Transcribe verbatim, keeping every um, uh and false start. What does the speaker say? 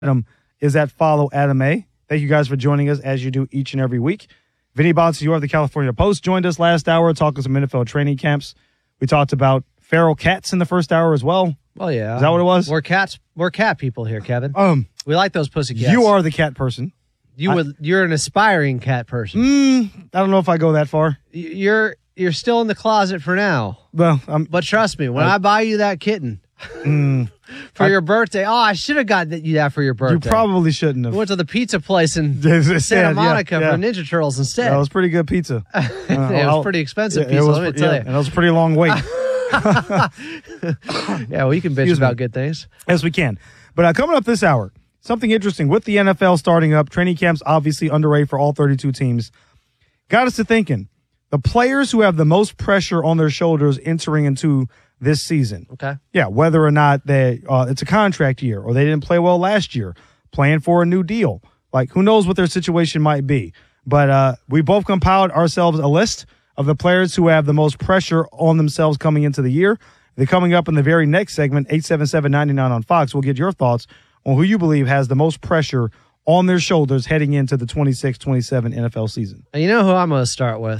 Adam is at Follow Adam A. Thank you guys for joining us as you do each and every week. Vinny Bonsignore of the California Post joined us last hour talking some N F L training camps. We talked about feral cats in the first hour as well. Well, yeah. Is that what it was? We're cats. We're cat people here, Kevin. Um, we like those pussy cats. You are the cat person. You I, would. You're an aspiring cat person. Mm, I don't know if I go that far. You're you're still in the closet for now. Well, I'm, but trust me, when I, I buy you that kitten mm, for I, your birthday, oh, I should have gotten you that for your birthday. You probably shouldn't have. We went to the pizza place in Santa Santa Monica yeah, yeah. for Ninja Turtles instead. That was pretty good pizza. Uh, it was I'll, pretty expensive yeah, pizza, was, let me tell yeah, you. And it was a pretty long wait. Yeah, well, you can bitch Excuse about me. good things. Yes, we can. But uh, coming up this hour, something interesting with the N F L starting up, training camps obviously underway for all thirty-two teams, got us to thinking, the players who have the most pressure on their shoulders entering into this season. Okay. Yeah, whether or not they uh, it's a contract year or they didn't play well last year, playing for a new deal. Like, who knows what their situation might be. But uh, we both compiled ourselves a list of the players who have the most pressure on themselves coming into the year. They're coming up in the very next segment, eight seven seven, nine nine on Fox. We'll get your thoughts on who you believe has the most pressure on their shoulders heading into the twenty-six twenty-seven N F L season. And you know who I'm going to start with?